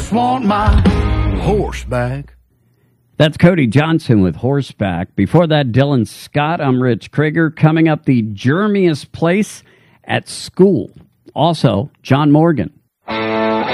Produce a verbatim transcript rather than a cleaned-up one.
just want my horse back. That's Cody Johnson with Horseback. Before that, Dylan Scott. I'm Rich Krieger. Coming up, the germiest place at school. Also, John Morgan.